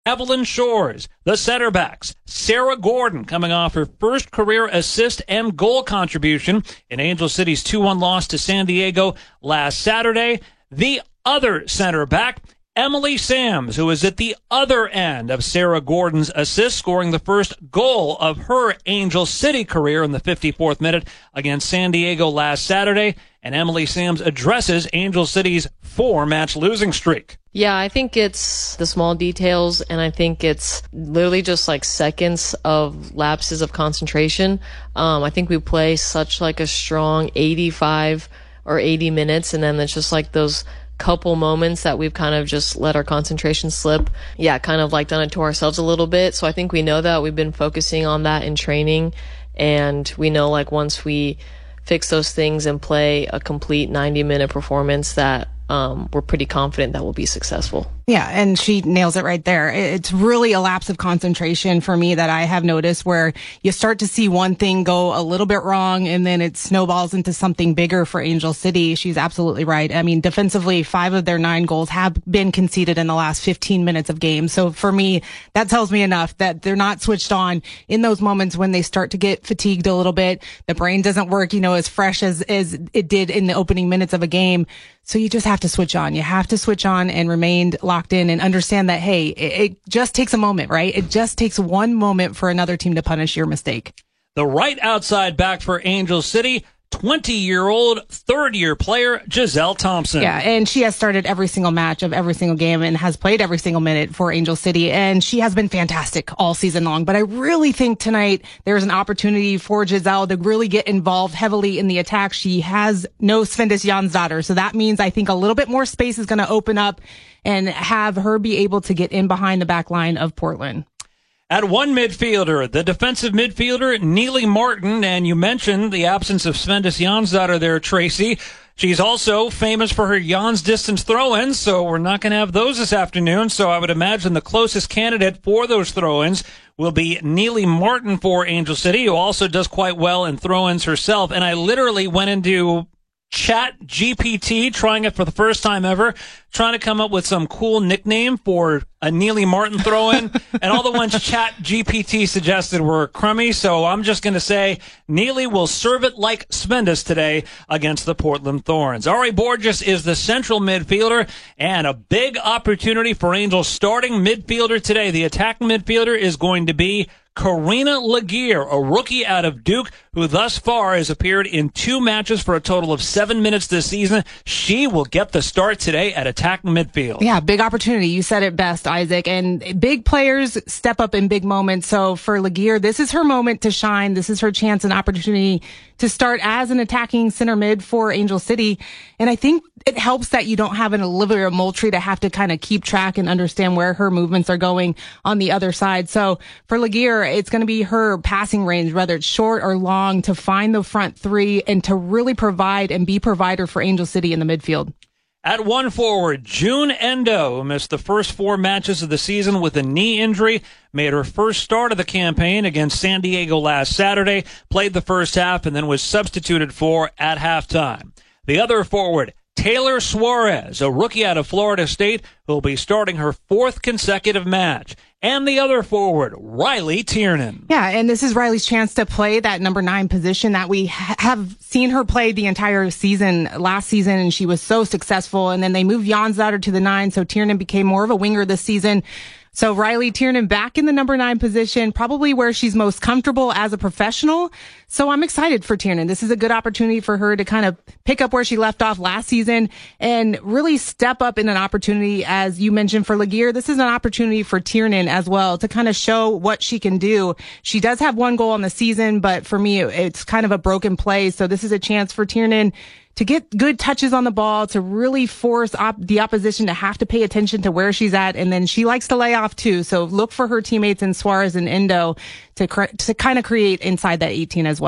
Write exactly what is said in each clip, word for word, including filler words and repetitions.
Evelyn Shores, the center backs. Sarah Gordon coming off her first career assist and goal contribution in Angel City's two one loss to San Diego last Saturday. The other center back, Emily Sams, who is at the other end of Sarah Gordon's assist, scoring the first goal of her Angel City career in the fifty-fourth minute against San Diego last Saturday. And Emily Sams addresses Angel City's four-match losing streak. Yeah, I think it's the small details, and I think it's literally just like seconds of lapses of concentration. Um, I think we play such like a strong eighty-five or eighty minutes, and then it's just like those couple moments that we've kind of just let our concentration slip. Yeah, kind of like done it to ourselves a little bit. So I think we know that. We've been focusing on that in training, and we know like once we fix those things and play a complete ninety minute performance that um, we're pretty confident that we'll be successful. Yeah, and she nails it right there. It's really a lapse of concentration for me that I have noticed where you start to see one thing go a little bit wrong and then it snowballs into something bigger for Angel City. She's absolutely right. I mean, defensively, five of their nine goals have been conceded in the last fifteen minutes of games. So for me, that tells me enough that they're not switched on in those moments when they start to get fatigued a little bit. The brain doesn't work, you know, as fresh as, as it did in the opening minutes of a game. So you just have to switch on. You have to switch on and remain locked in and understand that, hey, it, it just takes a moment, right? It just takes one moment for another team to punish your mistake. The right outside back for Angel City, twenty-year-old third-year player Giselle Thompson. Yeah, and she has started every single match of every single game and has played every single minute for Angel City, and she has been fantastic all season long. But I really think tonight there's an opportunity for Giselle to really get involved heavily in the attack. She has no Svendis Jansdottir, so that means I think a little bit more space is going to open up and have her be able to get in behind the back line of Portland. At one midfielder, the defensive midfielder, Neely Martin, and you mentioned the absence of Svendis Jansdottir there, Tracy. She's also famous for her Jans distance throw-ins, so we're not going to have those this afternoon, so I would imagine the closest candidate for those throw-ins will be Neely Martin for Angel City, who also does quite well in throw-ins herself, and I literally went into Chat G P T, trying it for the first time ever, trying to come up with some cool nickname for a Neely Martin throw-in, and all the ones Chat G P T suggested were crummy, so I'm just going to say Neely will serve it like Svendis today against the Portland Thorns. Ari Borges is the central midfielder, and a big opportunity for Angels starting midfielder today. The attacking midfielder is going to be Karina Laguerre, a rookie out of Duke, who thus far has appeared in two matches for a total of seven minutes this season. She will get the start today at attacking midfield. Yeah, big opportunity. You said it best, Isaac. And big players step up in big moments. So for Laguerre, this is her moment to shine. This is her chance and opportunity to start as an attacking center mid for Angel City. And I think it helps that you don't have an Olivia Moultrie to have to kind of keep track and understand where her movements are going on the other side. So for Laguerre, it's going to be her passing range, whether it's short or long, to find the front three and to really provide and be provider for Angel City in the midfield. At one forward, June Endo, who missed the first four matches of the season with a knee injury, made her first start of the campaign against San Diego last Saturday, played the first half, and then was substituted for at halftime. The other forward, Taylor Suarez, a rookie out of Florida State, who will be starting her fourth consecutive match. And the other forward, Riley Tiernan. Yeah, and this is Riley's chance to play that number nine position that we ha- have seen her play the entire season last season, and she was so successful. And then they moved Jansdottir to the nine, so Tiernan became more of a winger this season. So Riley Tiernan back in the number nine position, probably where she's most comfortable as a professional. So I'm excited for Tiernan. This is a good opportunity for her to kind of pick up where she left off last season and really step up in an opportunity. As you mentioned for Laguerre, this is an opportunity for Tiernan as well to kind of show what she can do. She does have one goal on the season, but for me, it's kind of a broken play. So this is a chance for Tiernan to get good touches on the ball, to really force op- the opposition to have to pay attention to where she's at. And then she likes to lay off too. So look for her teammates in Suarez and Endo to cre- to kind of create inside that eighteen as well.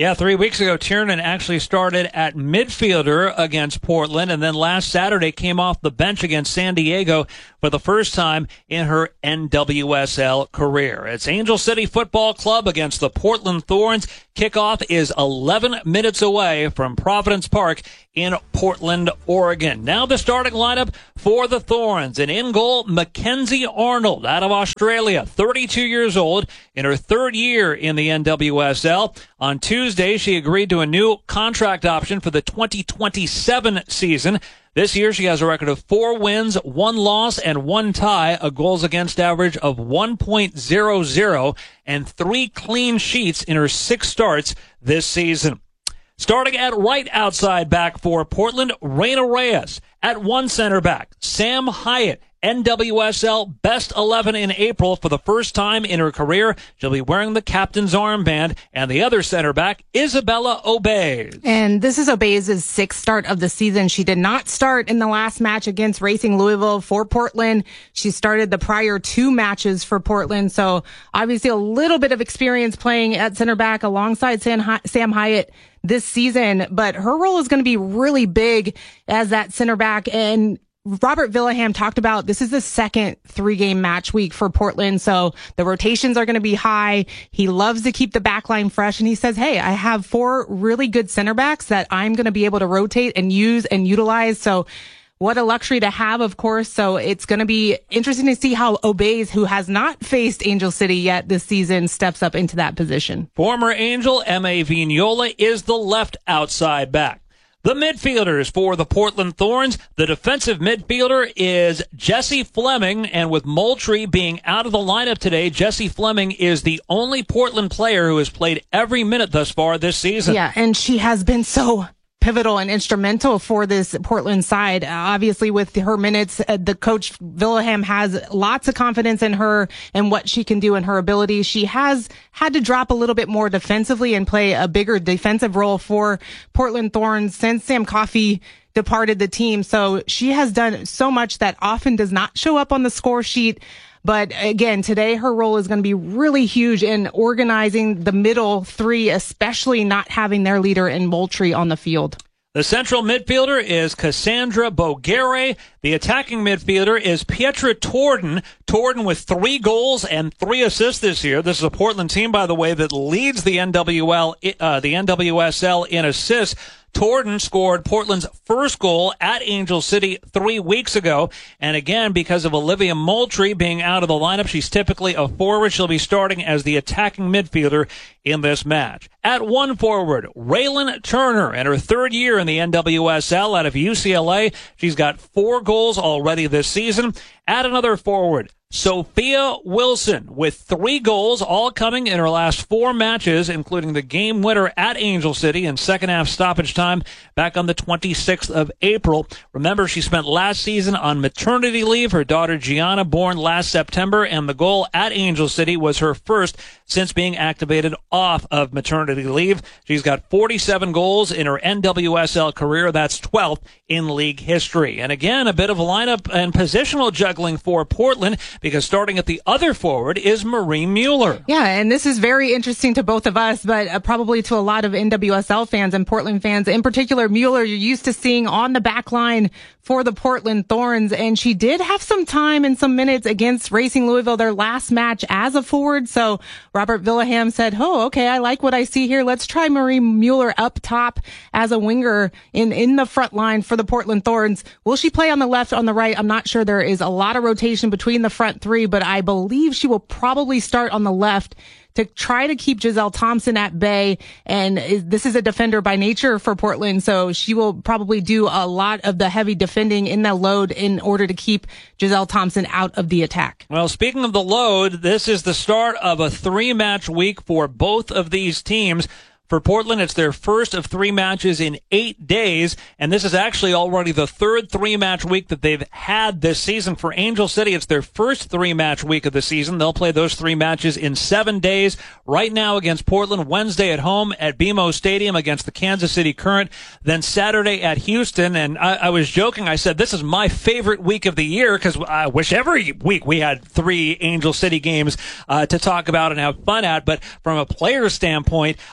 Yeah, three weeks ago, Tiernan actually started at midfielder against Portland, and then last Saturday came off the bench against San Diego for the first time in her N W S L career. It's Angel City Football Club against the Portland Thorns. Kickoff is eleven minutes away from Providence Park in Portland, Oregon. Now the starting lineup for the Thorns. And in goal, Mackenzie Arnold out of Australia, thirty-two years old, in her third year in the N W S L. On Tuesday, she agreed to a new contract option for the twenty twenty-seven season. This year, she has a record of four wins, one loss, and one tie, a goals against average of one point oh oh, and three clean sheets in her six starts this season. Starting at right outside back for Portland, Reyna Reyes. At one center back, Sam Hyatt, N W S L Best eleven in April for the first time in her career. She'll be wearing the captain's armband. And the other center back, Isabella Obeys. And this is Obeys' sixth start of the season. She did not start in the last match against Racing Louisville for Portland. She started the prior two matches for Portland. So obviously a little bit of experience playing at center back alongside Sam Hyatt this season. But her role is going to be really big as that center back. And Robert Villaham talked about this is the second three-game match week for Portland, so the rotations are going to be high. He loves to keep the back line fresh, and he says, hey, I have four really good center backs that I'm going to be able to rotate and use and utilize, so what a luxury to have, of course. So it's going to be interesting to see how Obeys, who has not faced Angel City yet this season, steps up into that position. Former Angel M A Vignola is the left outside back. The midfielders for the Portland Thorns, the defensive midfielder is Jesse Fleming, and with Moultrie being out of the lineup today, Jesse Fleming is the only Portland player who has played every minute thus far this season. Yeah, and she has been so pivotal and instrumental for this Portland side. Uh, obviously, with her minutes, uh, the coach Villaham has lots of confidence in her and what she can do and her ability. She has had to drop a little bit more defensively and play a bigger defensive role for Portland Thorns since Sam Coffey departed the team. So she has done so much that often does not show up on the score sheet. But again, today her role is going to be really huge in organizing the middle three, especially not having their leader in Moultrie on the field. The central midfielder is Cassandra Boguere. The attacking midfielder is Pietra Torden. Torden with three goals and three assists this year. This is a Portland team, by the way, that leads the N W L, uh, the N W S L in assists. Torden scored Portland's first goal at Angel City three weeks ago. And again, because of Olivia Moultrie being out of the lineup, she's typically a forward. She'll be starting as the attacking midfielder in this match. At one forward, Raylan Turner, in her third year in the N W S L out of U C L A. She's got four goals already this season. At another forward, Sophia Wilson with three goals, all coming in her last four matches, including the game winner at Angel City in second half stoppage time back on the twenty-sixth of April. Remember, she spent last season on maternity leave. Her daughter Gianna born last September, and the goal at Angel City was her first since being activated off of maternity leave. She's got forty-seven goals in her N W S L career. That's twelfth in league history. And again, a bit of a lineup and positional juggling for Portland, because starting at the other forward is Marie Mueller. Yeah, and this is very interesting to both of us, but uh, probably to a lot of N W S L fans and Portland fans. In particular, Mueller, you're used to seeing on the back line for the Portland Thorns, and she did have some time and some minutes against Racing Louisville, their last match as a forward. So Robert Villaham said, oh, okay, I like what I see here. Let's try Marie Mueller up top as a winger in, in the front line for the Portland Thorns. Will she play on the left, on the right? I'm not sure. There is a lot of rotation between the front three, but I believe she will probably start on the left to try to keep Giselle Thompson at bay. And this is a defender by nature for Portland, so she will probably do a lot of the heavy defending in the load in order to keep Giselle Thompson out of the attack. Well, speaking of the load, this is the start of a three-match week for both of these teams. For Portland, it's their first of three matches in eight days, and this is actually already the third three-match week that they've had this season. For Angel City, it's their first three-match week of the season. They'll play those three matches in seven days. Right now against Portland, Wednesday at home at B M O Stadium against the Kansas City Current, then Saturday at Houston. And I, I was joking. I said, this is my favorite week of the year, because I wish every week we had three Angel City games uh, to talk about and have fun at. But from a player standpoint, uh, how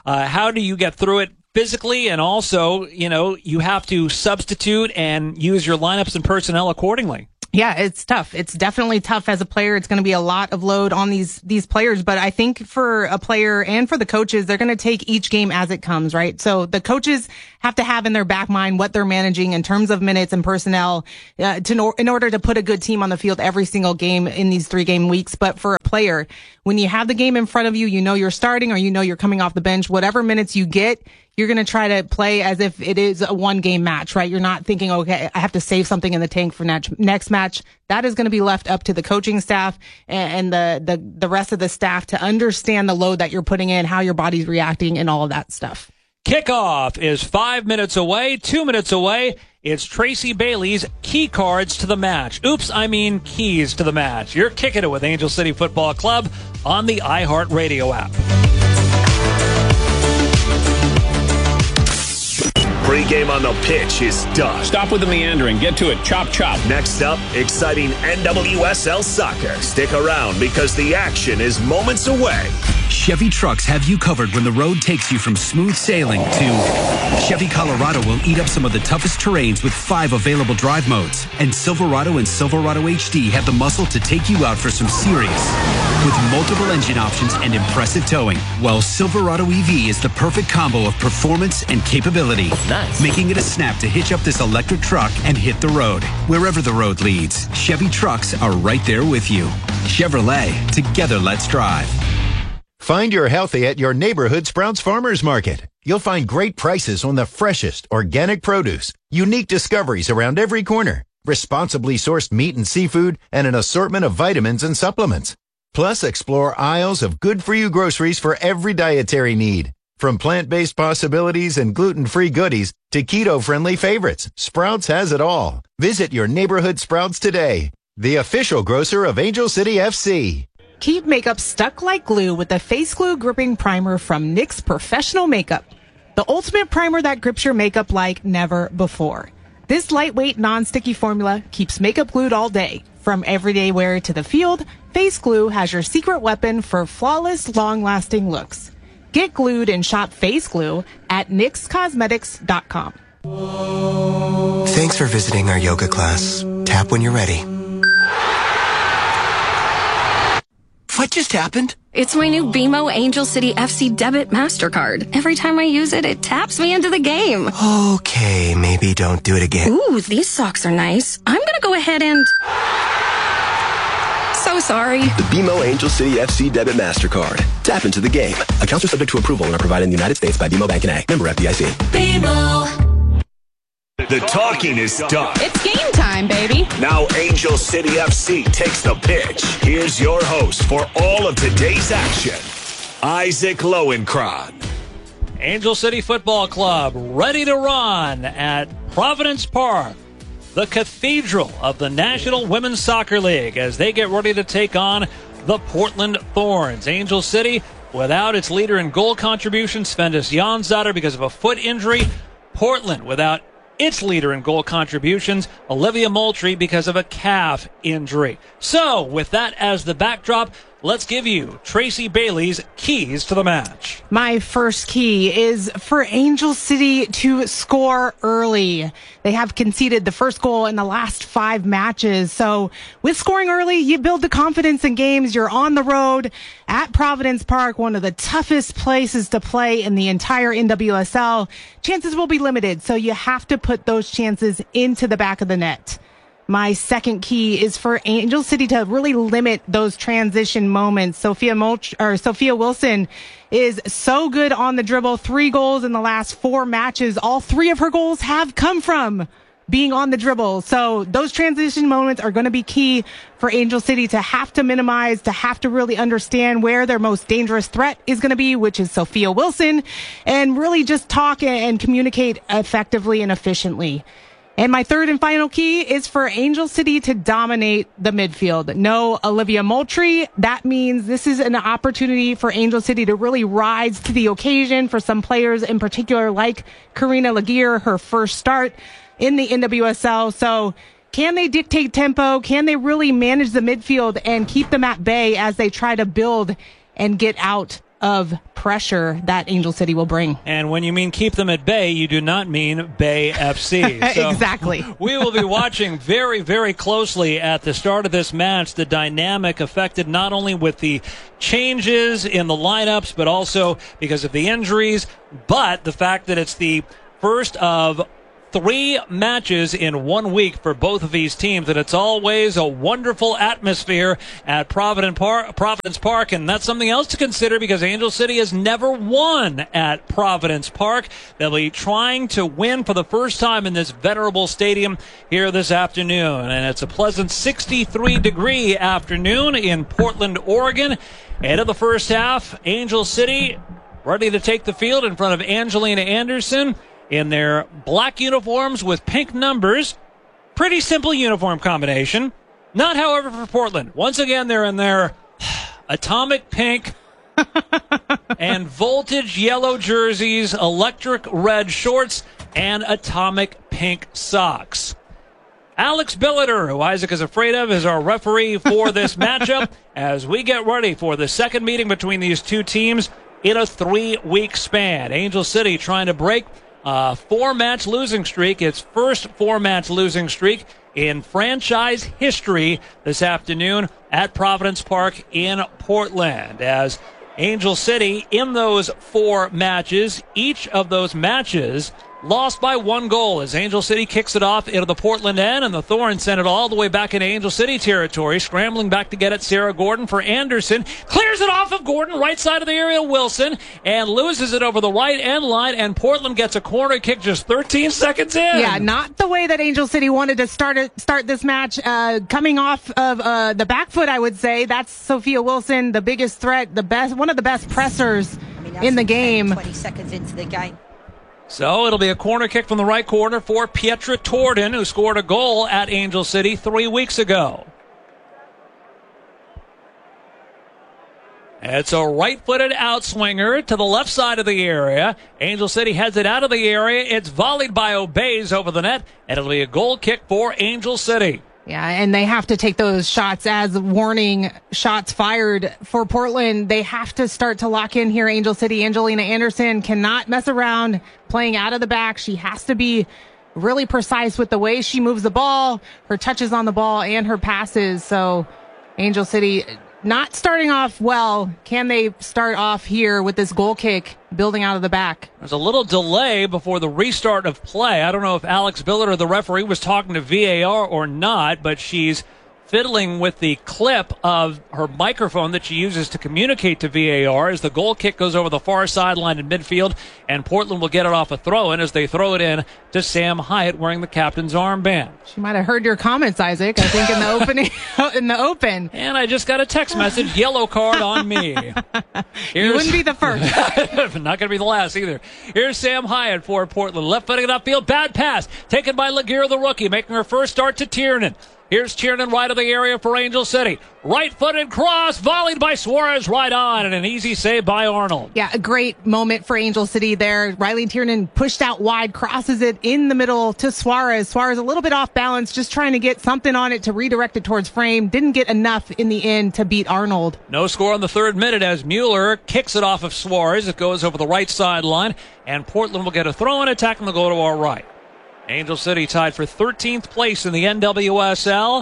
how do you get through it physically, and also, you know, you have to substitute and use your lineups and personnel accordingly? Yeah, it's tough. It's definitely tough as a player. It's going to be a lot of load on these these players. But I think for a player and for the coaches, they're going to take each game as it comes, right? So the coaches have to have in their back mind what they're managing in terms of minutes and personnel uh, to in order to put a good team on the field every single game in these three game weeks. But for a player, when you have the game in front of you, you know you're starting or you know you're coming off the bench, whatever minutes you get, you're going to try to play as if it is a one game match, right? You're not thinking, okay, I have to save something in the tank for next, next match. That is going to be left up to the coaching staff and, and the, the, the rest of the staff to understand the load that you're putting in, how your body's reacting and all of that stuff. Kickoff is five minutes away, two minutes away. It's Tracy Bailey's key cards to the match. Oops, I mean keys to the match. You're kicking it with Angel City Football Club on the iHeartRadio app. Pre-game on the pitch is done. Stop with the meandering. Get to it. Chop, chop. Next up, exciting N W S L soccer. Stick around because the action is moments away. Chevy trucks have you covered when the road takes you from smooth sailing to Chevy Colorado will eat up some of the toughest terrains with five available drive modes. And Silverado and Silverado H D have the muscle to take you out for some serious with multiple engine options and impressive towing. While Silverado E V is the perfect combo of performance and capability. Nice. Making it a snap to hitch up this electric truck and hit the road. Wherever the road leads, Chevy trucks are right there with you. Chevrolet, together let's drive. Find your healthy at your neighborhood Sprouts Farmers Market. You'll find great prices on the freshest organic produce, unique discoveries around every corner, responsibly sourced meat and seafood, and an assortment of vitamins and supplements. Plus, explore aisles of good-for-you groceries for every dietary need. From plant-based possibilities and gluten-free goodies to keto-friendly favorites, Sprouts has it all. Visit your neighborhood Sprouts today, the official grocer of Angel City F C. Keep makeup stuck like glue with the Face Glue Gripping Primer from NYX Professional Makeup. The ultimate primer that grips your makeup like never before. This lightweight, non-sticky formula keeps makeup glued all day. From everyday wear to the field, Face Glue has your secret weapon for flawless, long-lasting looks. Get glued and shop Face Glue at nyx cosmetics dot com. Thanks for visiting our yoga class. Tap when you're ready. What just happened? It's my new B M O Angel City F C debit MasterCard. Every time I use it, it taps me into the game. Okay, maybe don't do it again. Ooh, these socks are nice. I'm gonna go ahead and... So sorry. The B M O Angel City F C debit MasterCard. Tap into the game. Accounts are subject to approval and are provided in the United States by B M O Bank N A. Member F D I C. B M O. The talking is done. It's game time, baby. Now Angel City F C takes the pitch. Here's your host for all of today's action, Isaac Lowenkron. Angel City Football Club ready to run at Providence Park, the cathedral of the National Women's Soccer League, as they get ready to take on the Portland Thorns. Angel City without its leader in goal contribution, Svendis Jansdotter, because of a foot injury. Portland without its leader in goal contributions, Olivia Moultrie, because of a calf injury. So, with that as the backdrop, let's give you Tracy Bailey's keys to the match. My first key is for Angel City to score early. They have conceded the first goal in the last five matches. So with scoring early, you build the confidence in games. You're on the road at Providence Park, one of the toughest places to play in the entire N W S L. Chances will be limited, so you have to put those chances into the back of the net. My second key is for Angel City to really limit those transition moments. Sophia Mulch, or Sophia Wilson is so good on the dribble. Three goals in the last four matches. All three of her goals have come from being on the dribble. So those transition moments are going to be key for Angel City to have to minimize, to have to really understand where their most dangerous threat is going to be, which is Sophia Wilson, and really just talk and communicate effectively and efficiently. And my third and final key is for Angel City to dominate the midfield. No Olivia Moultrie. That means this is an opportunity for Angel City to really rise to the occasion for some players in particular, like Karina Laguerre, her first start in the N W S L. So can they dictate tempo? Can they really manage the midfield and keep them at bay as they try to build and get out of pressure that Angel City will bring. And when you mean keep them at bay, you do not mean Bay F C. So exactly. We will be watching very, very closely at the start of this match the dynamic affected not only with the changes in the lineups, but also because of the injuries, but the fact that it's the first of three matches in one week for both of these teams, and it's always a wonderful atmosphere at Providence Park, Providence Park, and that's something else to consider because Angel City has never won at Providence Park. They'll be trying to win for the first time in this venerable stadium here this afternoon, and it's a pleasant sixty-three degree afternoon in Portland, Oregon. End of the first half, Angel City ready to take the field in front of Angelina Anderson in their black uniforms with pink numbers. Pretty simple uniform combination. Not, however, for Portland. Once again, they're in their atomic pink and voltage yellow jerseys, electric red shorts, and atomic pink socks. Alex Billiter, who Isaac is afraid of, is our referee for this matchup as we get ready for the second meeting between these two teams in a three-week span. Angel City trying to break a four-match losing streak, its first four-match losing streak in franchise history this afternoon at Providence Park in Portland. As Angel City, in those four matches, each of those matches lost by one goal as Angel City kicks it off into the Portland end, and the Thorns send it all the way back into Angel City territory. Scrambling back to get it, Sarah Gordon for Anderson. Clears it off of Gordon, right side of the area, Wilson, and loses it over the right end line, and Portland gets a corner kick just thirteen seconds in. Yeah, not the way that Angel City wanted to start it, start this match. Uh, coming off of uh, the back foot, I would say. That's Sophia Wilson, the biggest threat, the best, one of the best pressers I mean, in the game. twenty seconds into the game. So it'll be a corner kick from the right corner for Pietra Torden, who scored a goal at Angel City three weeks ago. It's a right-footed outswinger to the left side of the area. Angel City heads it out of the area. It's volleyed by Obeys over the net, and it'll be a goal kick for Angel City. Yeah, and they have to take those shots as warning shots fired for Portland. They have to start to lock in here, Angel City. Angelina Anderson cannot mess around playing out of the back. She has to be really precise with the way she moves the ball, her touches on the ball, and her passes. So Angel City not starting off well. Can they start off here with this goal kick building out of the back? There's a little delay before the restart of play. I don't know if Alex Billiter, the referee, was talking to V A R or not, but she's fiddling with the clip of her microphone that she uses to communicate to V A R as the goal kick goes over the far sideline in midfield, and Portland will get it off a throw-in as they throw it in to Sam Hyatt wearing the captain's armband. She might have heard your comments, Isaac, I think, in the opening, in the open. And I just got a text message, yellow card on me. You wouldn't be the first. Not going to be the last either. Here's Sam Hyatt for Portland. Left footing it upfield, bad pass. Taken by Laguerre, the rookie, making her first start to Tiernan. Here's Tiernan right of the area for Angel City. Right-footed cross, volleyed by Suarez right on, and an easy save by Arnold. Yeah, a great moment for Angel City there. Riley Tiernan pushed out wide, crosses it in the middle to Suarez. Suarez a little bit off balance, just trying to get something on it to redirect it towards frame. Didn't get enough in the end to beat Arnold. No score on the third minute as Mueller kicks it off of Suarez. It goes over the right sideline, and Portland will get a throw-in attack and they'll go to our right. Angel City tied for thirteenth place in the N W S L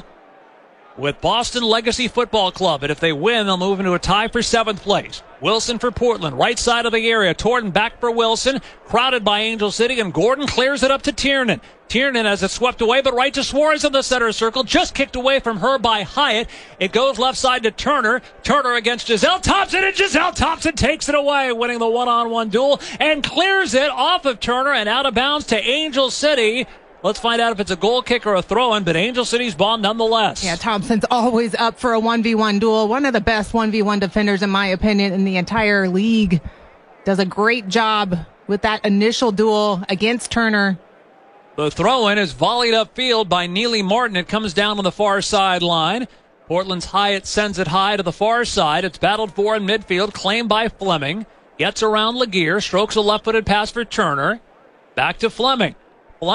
with Boston Legacy Football Club. And if they win, they'll move into a tie for seventh place. Wilson for Portland, right side of the area. Torden back for Wilson, crowded by Angel City, and Gordon clears it up to Tiernan. Tiernan has it swept away, but right to Suarez in the center circle, just kicked away from her by Hyatt. It goes left side to Turner. Turner against Giselle Thompson, and Giselle Thompson takes it away, winning the one-on-one duel, and clears it off of Turner and out of bounds to Angel City. Let's find out if it's a goal kick or a throw-in, but Angel City's ball nonetheless. Yeah, Thompson's always up for a one v one duel. One of the best one v one defenders, in my opinion, in the entire league. Does a great job with that initial duel against Turner. The throw-in is volleyed upfield by Neely Martin. It comes down on the far sideline. Portland's Hyatt sends it high to the far side. It's battled for in midfield, claimed by Fleming. Gets around Laguerre, strokes a left-footed pass for Turner. Back to Fleming. Fleming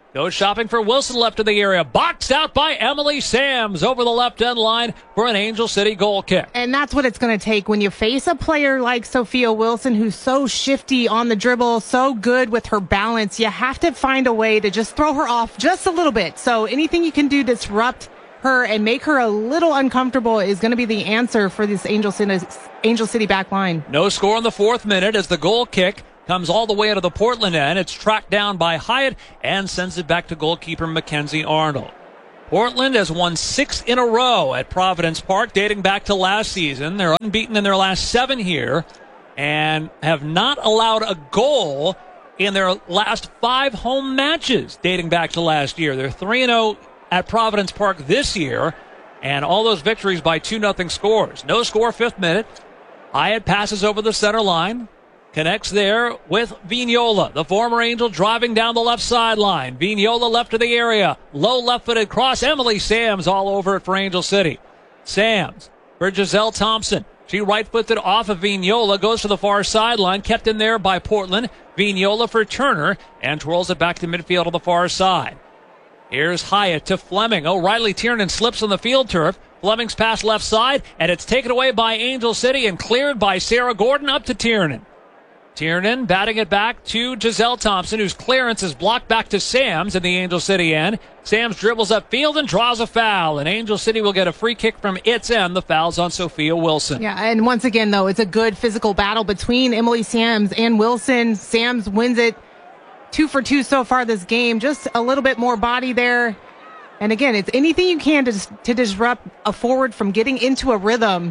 Goes shopping for Wilson left of the area. Boxed out by Emily Sams over the left end line for an Angel City goal kick. And that's what it's going to take when you face a player like Sophia Wilson, who's so shifty on the dribble, so good with her balance. You have to find a way to just throw her off just a little bit. So anything you can do to disrupt her and make her a little uncomfortable is going to be the answer for this Angel City, Angel City back line. No score in the fourth minute as the goal kick comes all the way out of the Portland end. It's tracked down by Hyatt and sends it back to goalkeeper Mackenzie Arnold. Portland has won six in a row at Providence Park dating back to last season. They're unbeaten in their last seven here and have not allowed a goal in their last five home matches dating back to last year. They're three and oh at Providence Park this year, and all those victories by two nothing scores. No score, fifth minute. Hyatt passes over the center line. Connects there with Vignola. The former Angel driving down the left sideline. Vignola left of the area. Low left-footed cross. Emily Sams all over it for Angel City. Sams for Giselle Thompson. She right-footed off of Vignola. Goes to the far sideline. Kept in there by Portland. Vignola for Turner. And twirls it back to midfield on the far side. Here's Hyatt to Fleming. O'Reilly Tiernan slips on the field turf. Fleming's pass left side. And it's taken away by Angel City and cleared by Sarah Gordon up to Tiernan. Tiernan batting it back to Giselle Thompson, whose clearance is blocked back to Sams in the Angel City end. Sams dribbles upfield and draws a foul, and Angel City will get a free kick from its end. The foul's on Sophia Wilson. Yeah, and once again, though, it's a good physical battle between Emily Sams and Wilson. Sams wins it two for two so far this game. Just a little bit more body there. And again, it's anything you can to, to disrupt a forward from getting into a rhythm.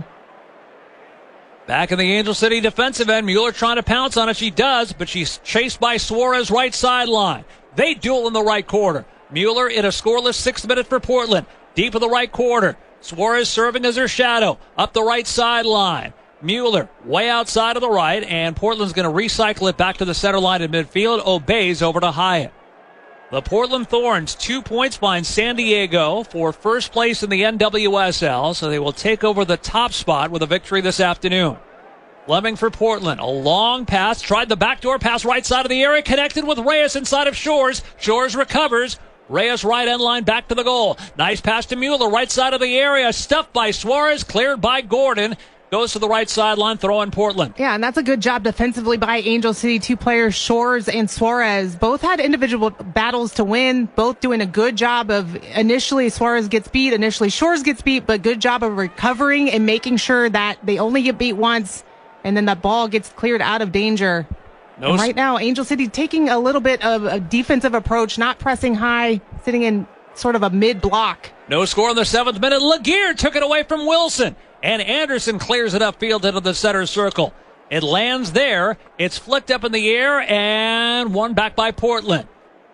Back in the Angel City defensive end, Mueller trying to pounce on it. She does, but she's chased by Suarez right sideline. They duel in the right quarter. Mueller in a scoreless sixth minute for Portland. Deep in the right quarter. Suarez serving as her shadow. Up the right sideline. Mueller way outside of the right, and Portland's going to recycle it back to the center line in midfield. Obeys over to Hyatt. The Portland Thorns, two points behind San Diego for first place in the N W S L, so they will take over the top spot with a victory this afternoon. Fleming for Portland, a long pass, tried the backdoor pass right side of the area, connected with Reyes inside of Shores. Shores recovers. Reyes right end line back to the goal. Nice pass to Mueller, right side of the area, stuffed by Suarez, cleared by Gordon. Goes to the right sideline, throw in Portland. Yeah, and that's a good job defensively by Angel City. Two players, Shores and Suarez, both had individual battles to win, both doing a good job of initially Suarez gets beat, initially Shores gets beat, but good job of recovering and making sure that they only get beat once and then that ball gets cleared out of danger. No and right now, Angel City taking a little bit of a defensive approach, not pressing high, sitting in sort of a mid-block. No score in the seventh minute. Laguerre took it away from Wilson. And Anderson clears it upfield into the center circle. It lands there. It's flicked up in the air and won back by Portland.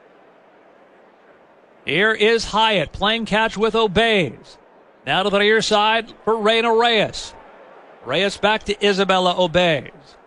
Here is Hyatt playing catch with Obeys. Now to the near side for Reina Reyes. Reyes back to Isabella Obeys.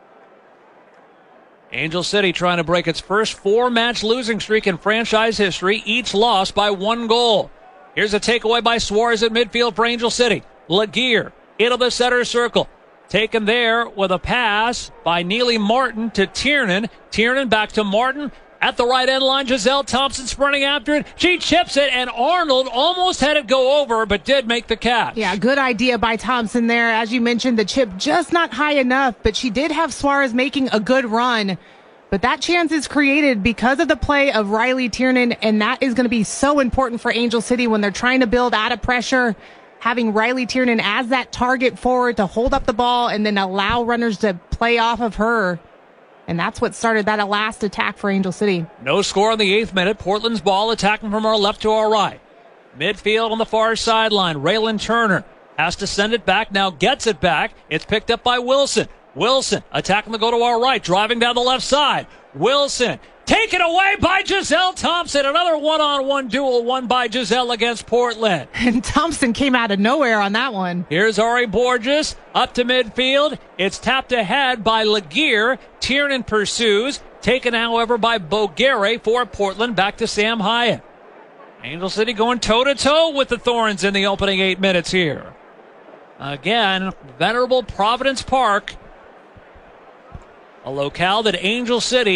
Angel City trying to break its first four-match losing streak in franchise history, each lost by one goal. Here's a takeaway by Suarez at midfield for Angel City. Laguerre into the center circle. Taken there with a pass by Neely Martin to Tiernan. Tiernan back to Martin at the right end line. Giselle Thompson sprinting after it. She chips it, and Arnold almost had it go over, but did make the catch. Yeah, good idea by Thompson there. As you mentioned, the chip just not high enough, but she did have Suarez making a good run. But that chance is created because of the play of Riley Tiernan, and that is going to be so important for Angel City when they're trying to build out of pressure. Having Riley Tiernan as that target forward to hold up the ball and then allow runners to play off of her. And that's what started that last attack for Angel City. No score in the eighth minute. Portland's ball attacking from our left to our right. Midfield on the far sideline. Raylan Turner has to send it back. Now gets it back. It's picked up by Wilson. Wilson attacking the go to our right. Driving down the left side. Wilson taken away by Giselle Thompson. Another one-on-one duel won by Giselle against Portland. And Thompson came out of nowhere on that one. Here's Ari Borges up to midfield. It's tapped ahead by Laguerre. Tiernan pursues. Taken, however, by Boguere for Portland. Back to Sam Hyatt. Angel City going toe-to-toe with the Thorns in the opening eight minutes here. Again, venerable Providence Park. A locale that Angel City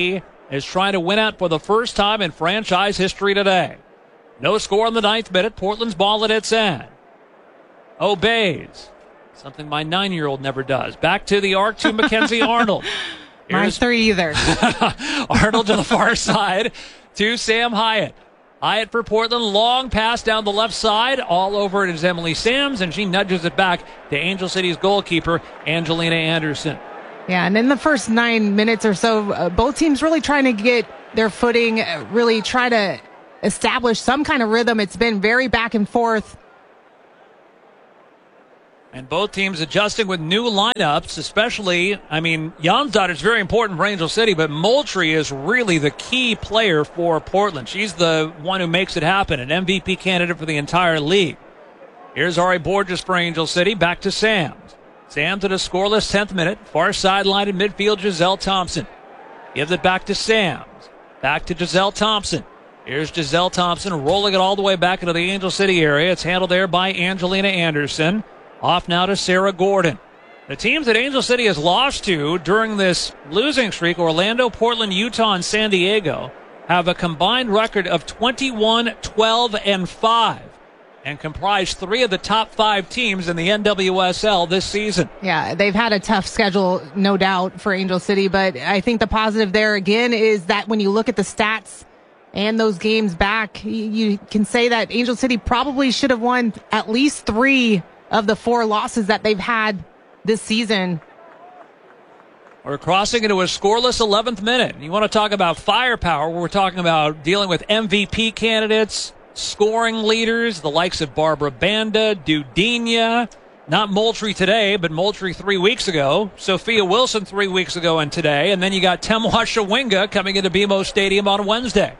is trying to win out for the first time in franchise history today. No score in the ninth minute. Portland's ball at its end. Obeys. Something my nine-year-old never does. Back to the arc to Mackenzie Arnold. Mine's three either. Arnold to the far side to Sam Hyatt. Hyatt for Portland. Long pass down the left side. All over it is Emily Sams, and she nudges it back to Angel City's goalkeeper, Angelina Anderson. Yeah, and in the first nine minutes or so, uh, both teams really trying to get their footing, uh, really try to establish some kind of rhythm. It's been very back and forth. And both teams adjusting with new lineups, especially, I mean, Jonsdottir is very important for Angel City, but Moultrie is really the key player for Portland. She's the one who makes it happen, an M V P candidate for the entire league. Here's Ari Borges for Angel City, back to Sams. Sams at a scoreless tenth minute, far sideline in midfield, Giselle Thompson. Gives it back to Sams, back to Giselle Thompson. Here's Giselle Thompson rolling it all the way back into the Angel City area. It's handled there by Angelina Anderson. Off now to Sarah Gordon. The teams that Angel City has lost to during this losing streak, Orlando, Portland, Utah, and San Diego, have a combined record of twenty-one, twelve, and five, and comprise three of the top five teams in the N W S L this season. Yeah, they've had a tough schedule, no doubt, for Angel City, but I think the positive there, again, is that when you look at the stats and those games back, you can say that Angel City probably should have won at least three of the four losses that they've had this season. We're crossing into a scoreless eleventh minute. You want to talk about firepower? We're talking about dealing with M V P candidates, scoring leaders, the likes of Barbara Banda, Dudinha, not Moultrie today, but Moultrie three weeks ago, Sophia Wilson three weeks ago and today, and then you got Temwa Shawinga coming into B M O Stadium on Wednesday.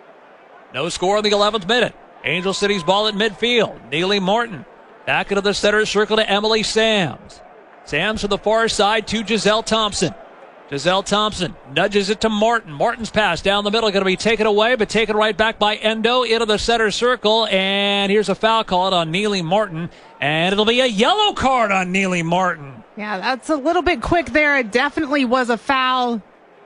No score in the eleventh minute. Angel City's ball at midfield. Neely Martin. Back into the center circle to Emily Sams. Sams to the far side to Giselle Thompson. Giselle Thompson nudges it to Martin. Martin's pass down the middle, going to be taken away, but taken right back by Endo into the center circle. And here's a foul called on Neely Martin. And it'll be a yellow card on Neely Martin. Yeah, that's a little bit quick there. It definitely was a foul.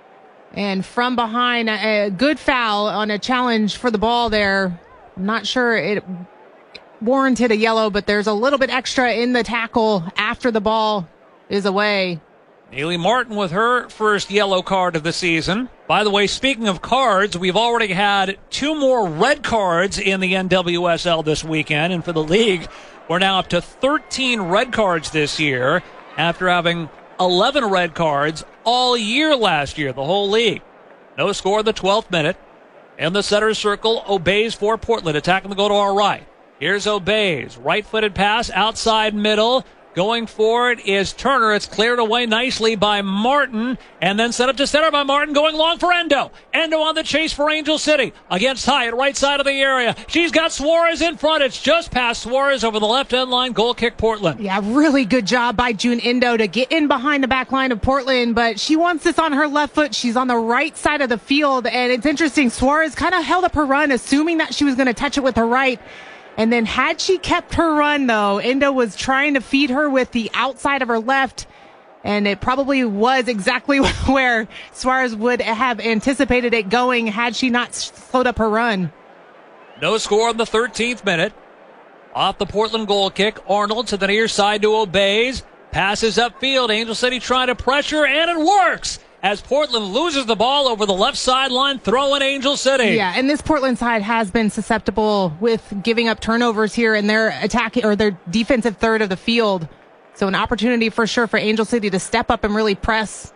And from behind, a, a good foul on a challenge for the ball there. I'm not sure it warranted a yellow, but there's a little bit extra in the tackle after the ball is away. Neely Martin with her first yellow card of the season. By the way, speaking of cards, we've already had two more red cards in the N W S L this weekend, and for the league, we're now up to thirteen red cards this year after having eleven red cards all year last year, the whole league. No score in the twelfth minute. In the center circle, Obeys for Portland, attacking the goal to our right. Here's Obeys. Right-footed pass, outside middle. Going for it is Turner. It's cleared away nicely by Martin. And then set up to center by Martin. Going long for Endo. Endo on the chase for Angel City. Against Hyatt, right side of the area. She's got Suarez in front. It's just past Suarez over the left end line. Goal kick Portland. Yeah, really good job by June Endo to get in behind the back line of Portland. But she wants this on her left foot. She's on the right side of the field. And it's interesting. Suarez kind of held up her run, assuming that she was going to touch it with her right. And then had she kept her run, though, Endo was trying to feed her with the outside of her left, and it probably was exactly where Suarez would have anticipated it going had she not slowed up her run. No score in the thirteenth minute. Off the Portland goal kick, Arnold to the near side to Obeys. Passes upfield, Angel City trying to pressure, and it works! As Portland loses the ball over the left sideline, throwing Angel City. Yeah, and this Portland side has been susceptible with giving up turnovers here in their attacking or their defensive third of the field. So an opportunity for sure for Angel City to step up and really press.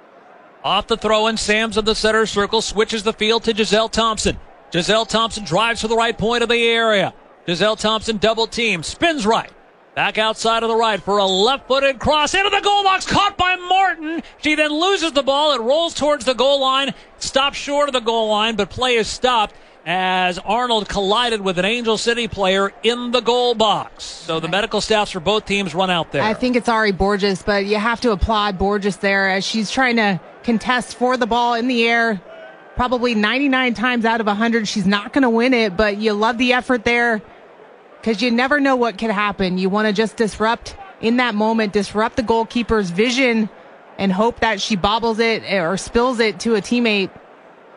Off the throw-in, Sams in the center circle, switches the field to Giselle Thompson. Giselle Thompson drives to the right point of the area. Giselle Thompson double team, spins right. Back outside of the right for a left-footed cross into the goal box, caught by Martin. She then loses the ball. It rolls towards the goal line, stops short of the goal line, but play is stopped as Arnold collided with an Angel City player in the goal box. So the medical staffs for both teams run out there. I think it's Ari Borges, but you have to applaud Borges there as she's trying to contest for the ball in the air. Probably ninety-nine times out of one hundred, she's not going to win it, but you love the effort there. Because you never know what could happen. You want to just disrupt in that moment, disrupt the goalkeeper's vision and hope that she bobbles it or spills it to a teammate.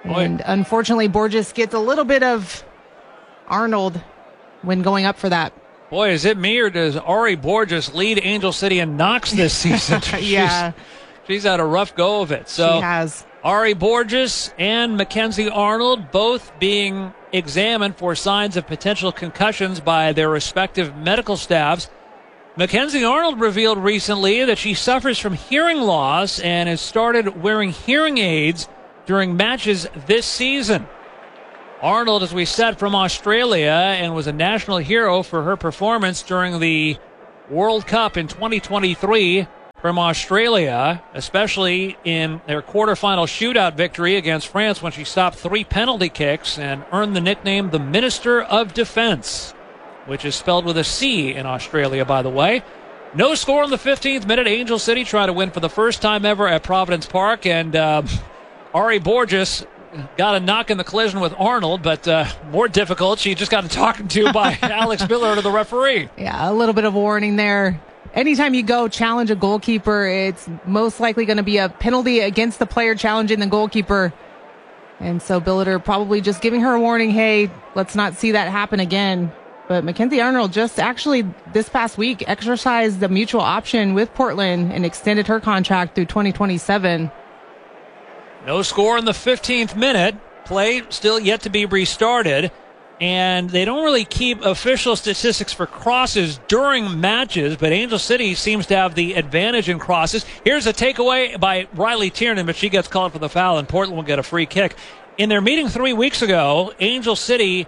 And Boy. Unfortunately, Borges gets a little bit of Arnold when going up for that. Boy, is it me or does Ari Borges lead Angel City in knocks this season? yeah. She's, she's had a rough go of it. So she has. Ari Borges and Mackenzie Arnold both being examined for signs of potential concussions by their respective medical staffs. Mackenzie Arnold revealed recently that she suffers from hearing loss and has started wearing hearing aids during matches this season. Arnold, as we said, from Australia and was a national hero for her performance during the World Cup in twenty twenty-three from Australia, especially in their quarterfinal shootout victory against France when she stopped three penalty kicks and earned the nickname the Minister of Defense, which is spelled with a C in Australia, by the way. No score in the fifteenth minute. Angel City trying to win for the first time ever at Providence Park, and uh, Ari Borges got a knock in the collision with Arnold, but uh, more difficult. She just got talked to by Alex Miller, the referee. Yeah, a little bit of a warning there. Anytime you go challenge a goalkeeper, it's most likely going to be a penalty against the player challenging the goalkeeper. And so Billiter probably just giving her a warning, hey, let's not see that happen again. But Mackenzie Arnold just actually this past week exercised the mutual option with Portland and extended her contract through twenty twenty-seven. No score in the fifteenth minute. Play still yet to be restarted. And they don't really keep official statistics for crosses during matches, but Angel City seems to have the advantage in crosses. Here's a takeaway by Riley Tiernan, but she gets called for the foul, and Portland will get a free kick. In their meeting three weeks ago, Angel City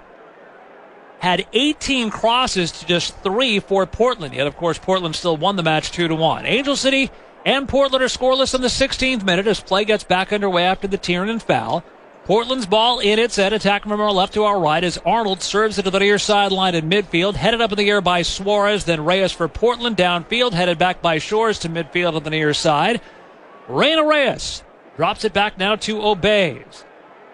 had eighteen crosses to just three for Portland. Yet, of course, Portland still won the match two to one. Angel City and Portland are scoreless in the sixteenth minute as play gets back underway after the Tiernan foul. Portland's ball in its end, attacking from our left to our right as Arnold serves it to the near sideline in midfield, headed up in the air by Suarez, then Reyes for Portland downfield, headed back by Shores to midfield on the near side. Reyna Reyes drops it back now to Obeys.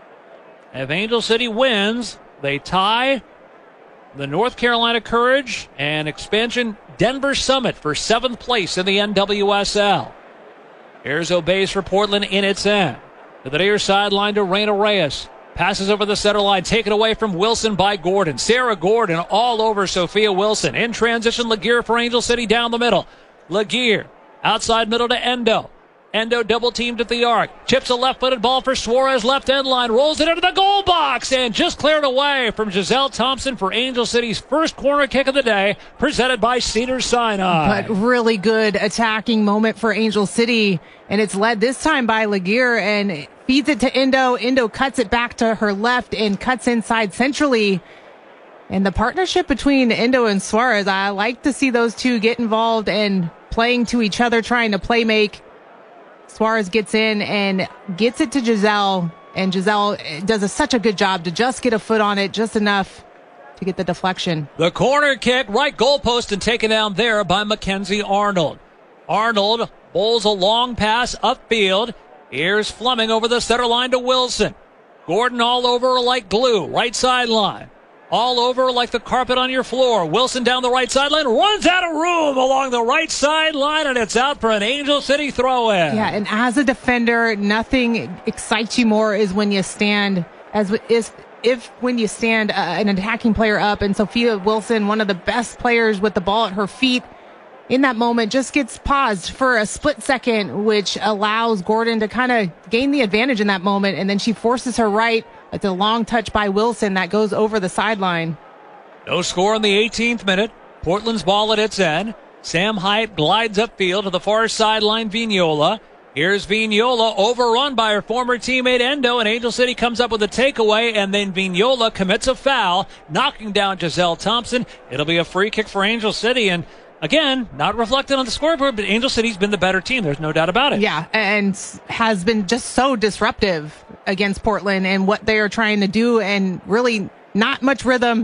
If Angel City wins, they tie the North Carolina Courage and expansion Denver Summit for seventh place in the N W S L. Here's Obeys for Portland in its end. To the near sideline to Reyna Reyes. Passes over the center line, taken away from Wilson by Gordon. Sarah Gordon all over Sophia Wilson. In transition, Laguerre for Angel City down the middle. Laguerre outside middle to Endo. Endo double teamed at the arc. Chips a left-footed ball for Suarez, left end line. Rolls it into the goal box and just cleared away from Giselle Thompson for Angel City's first corner kick of the day, presented by Cedars-Sinai. But really good attacking moment for Angel City. And it's led this time by Laguerre and feeds it to Endo. Endo cuts it back to her left and cuts inside centrally. And the partnership between Endo and Suarez, I like to see those two get involved and playing to each other, trying to play make. Suarez gets in and gets it to Giselle, and Giselle does a, such a good job to just get a foot on it, just enough to get the deflection. The corner kick, right goalpost, and taken down there by Mackenzie Arnold. Arnold bowls a long pass upfield. Here's Fleming over the center line to Wilson. Gordon all over her like glue, right sideline. All over like the carpet on your floor. Wilson down the right sideline, runs out of room along the right sideline, and it's out for an Angel City throw-in. Yeah, and as a defender, nothing excites you more is when you stand, as is if when you stand uh, an attacking player up, and Sophia Wilson, one of the best players with the ball at her feet, in that moment just gets paused for a split second, which allows Gordon to kind of gain the advantage in that moment, and then she forces her right. It's a long touch by Wilson that goes over the sideline. No score in the eighteenth minute. Portland's ball at its end. Sam Hyatt glides upfield to the far sideline, Vignola. Here's Vignola, overrun by her former teammate Endo, and Angel City comes up with a takeaway, and then Vignola commits a foul, knocking down Giselle Thompson. It'll be a free kick for Angel City, and again, not reflected on the scoreboard, but Angel City's been the better team. There's no doubt about it. Yeah, and has been just so disruptive against Portland and what they are trying to do, and really not much rhythm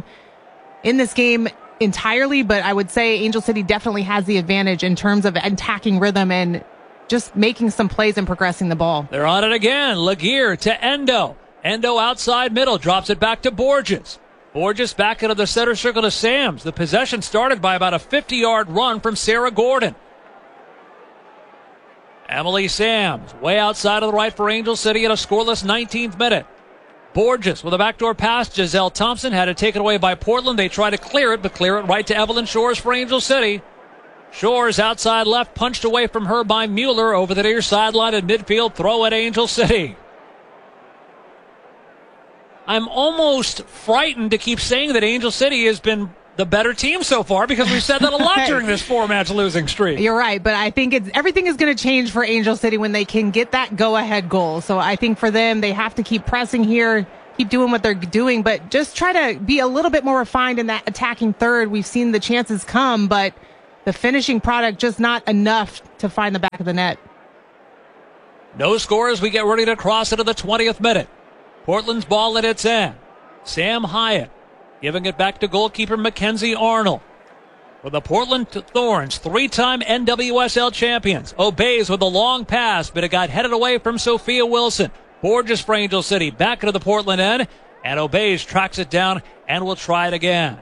in this game entirely, but I would say Angel City definitely has the advantage in terms of attacking rhythm and just making some plays and progressing the ball. They're on it again. Laguerre to Endo. Endo outside middle, drops it back to Borges. Borges back into the center circle to Sams. The possession started by about a fifty-yard run from Sarah Gordon. Emily Sams way outside of the right for Angel City at a scoreless nineteenth minute. Borges with a backdoor pass. Giselle Thompson had it taken away by Portland. They try to clear it, but clear it right to Evelyn Shores for Angel City. Shores outside left, punched away from her by Mueller over the near sideline at midfield. Throw at Angel City. I'm almost frightened to keep saying that Angel City has been the better team so far because we've said that a lot during this four-match losing streak. You're right, but I think it's everything is going to change for Angel City when they can get that go-ahead goal. So I think for them, they have to keep pressing here, keep doing what they're doing, but just try to be a little bit more refined in that attacking third. We've seen the chances come, but the finishing product just not enough to find the back of the net. No score as we get ready to cross into the twentieth minute. Portland's ball at its end. Sam Hyatt giving it back to goalkeeper Mackenzie Arnold. For the Portland Thorns, three-time N W S L champions. Obeys with a long pass, but it got headed away from Sophia Wilson. Borges for Angel City, back into the Portland end, and Obeys tracks it down and will try it again.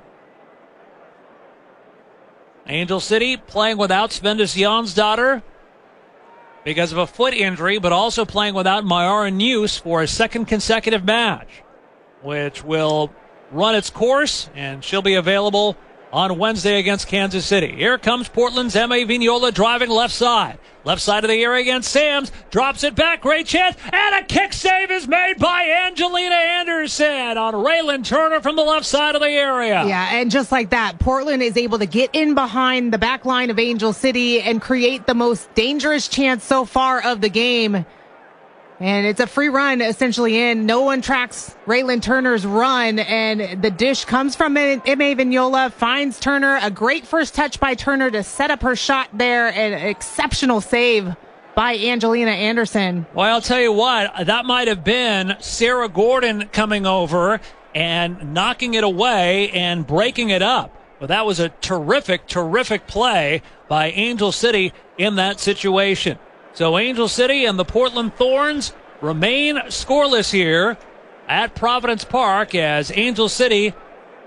Angel City playing without Svendis Jonsdottir because of a foot injury, but also playing without Mayara News for a second consecutive match, which will run its course, and she'll be available on Wednesday against Kansas City. Here comes Portland's M A Vignola driving left side. Left side of the area against Sams. Drops it back. Great chance. And a kick save is made by Angelina Anderson on Raylan Turner from the left side of the area. Yeah, and just like that, Portland is able to get in behind the back line of Angel City and create the most dangerous chance so far of the game. And it's a free run essentially in. No one tracks Raylan Turner's run, and the dish comes from M A Vignola, finds Turner. A great first touch by Turner to set up her shot there, and an exceptional save by Angelina Anderson. Well, I'll tell you what, that might have been Sarah Gordon coming over and knocking it away and breaking it up. But that was a terrific, terrific play by Angel City in that situation. So Angel City and the Portland Thorns remain scoreless here at Providence Park as Angel City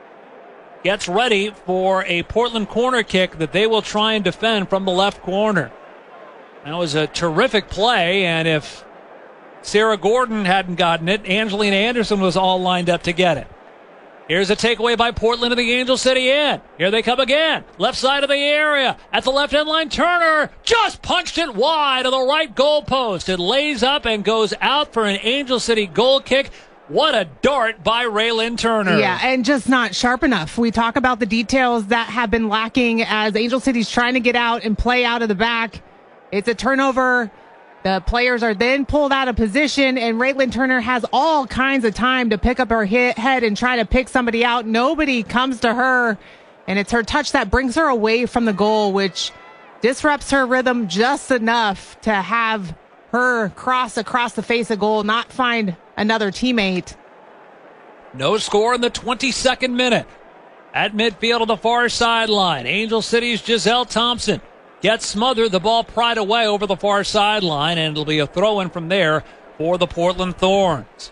gets ready for a Portland corner kick that they will try and defend from the left corner. That was a terrific play, and if Sarah Gordon hadn't gotten it, Angelina Anderson was all lined up to get it. Here's a takeaway by Portland to the Angel City end. Here they come again. Left side of the area. At the left end line, Turner just punched it wide of the right goal post. It lays up and goes out for an Angel City goal kick. What a dart by Raylan Turner. Yeah, and just not sharp enough. We talk about the details that have been lacking as Angel City's trying to get out and play out of the back. It's a turnover. The players are then pulled out of position, and Raylan Turner has all kinds of time to pick up her hit, head and try to pick somebody out. Nobody comes to her, and it's her touch that brings her away from the goal, which disrupts her rhythm just enough to have her cross across the face of goal, not find another teammate. No score in the twenty-second minute. At midfield on the far sideline, Angel City's Giselle Thompson gets smothered, the ball pried away over the far sideline, and it'll be a throw-in from there for the Portland Thorns.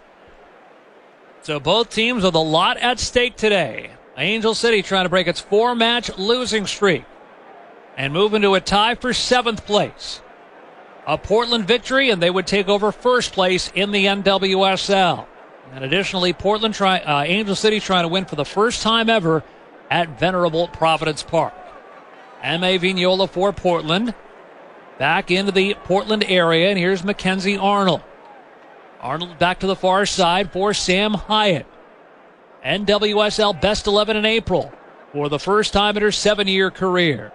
So both teams with a lot at stake today. Angel City trying to break its four-match losing streak and move into a tie for seventh place. A Portland victory, and they would take over first place in the N W S L. And additionally, Portland try, uh, Angel City trying to win for the first time ever at venerable Providence Park. M A Vignola for Portland. Back into the Portland area, and here's Mackenzie Arnold. Arnold back to the far side for Sam Hyatt. N W S L Best eleven in April for the first time in her seven-year career.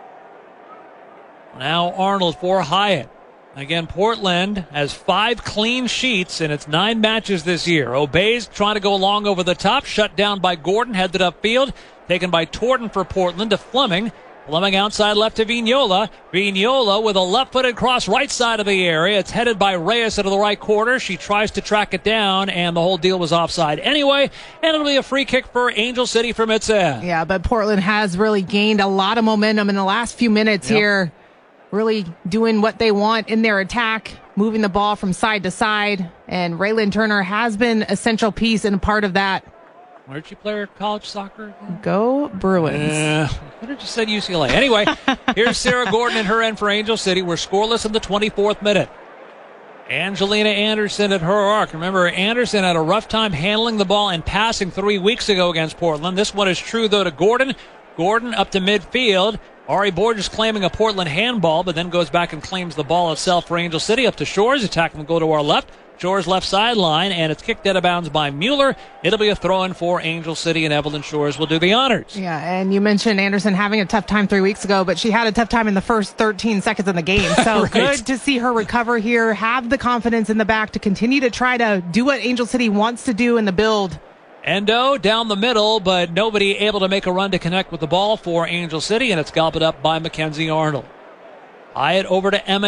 Now Arnold for Hyatt. Again, Portland has five clean sheets in its nine matches this year. Obeys trying to go long over the top, shut down by Gordon, headed upfield, taken by Torton for Portland to Fleming. Fleming outside left to Vignola. Vignola with a left-footed cross right side of the area. It's headed by Reyes into the right corner. She tries to track it down, and the whole deal was offside anyway. And it'll be a free kick for Angel City from its end. Yeah, but Portland has really gained a lot of momentum in the last few minutes yep. here. Really doing what they want in their attack, moving the ball from side to side. And Raylan Turner has been a central piece and a part of that. Where did you play her college soccer? Go Bruins. Uh, what did you say U C L A? Anyway, here's Sarah Gordon and her end for Angel City. We're scoreless in the twenty-fourth minute. Angelina Anderson at her arc. Remember, Anderson had a rough time handling the ball and passing three weeks ago against Portland. This one is true, though, to Gordon. Gordon up to midfield. Ari Borges claiming a Portland handball, but then goes back and claims the ball itself for Angel City. Up to Shores. Attack will go to our left. Shores left sideline, and it's kicked out of bounds by Mueller. It'll be a throw-in for Angel City, and Evelyn Shores will do the honors. Yeah, and you mentioned Anderson having a tough time three weeks ago, but she had a tough time in the first thirteen seconds of the game. So Right. Good to see her recover here, have the confidence in the back to continue to try to do what Angel City wants to do in the build. Endo down the middle, but nobody able to make a run to connect with the ball for Angel City, and it's gobbled up by Mackenzie Arnold. Hyatt over to Emma